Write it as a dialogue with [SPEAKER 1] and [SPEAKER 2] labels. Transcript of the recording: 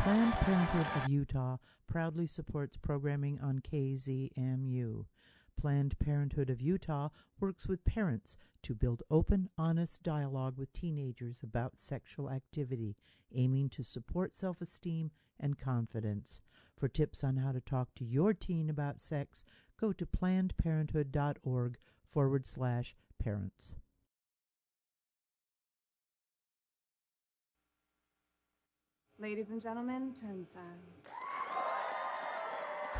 [SPEAKER 1] Planned Parenthood of Utah proudly supports programming on KZMU. Planned Parenthood of Utah works with parents to build open, honest dialogue with teenagers about sexual activity, aiming to support self-esteem and confidence. For tips on how to talk to your teen about sex, go to plannedparenthood.org/parents.
[SPEAKER 2] Ladies and gentlemen, turnstile.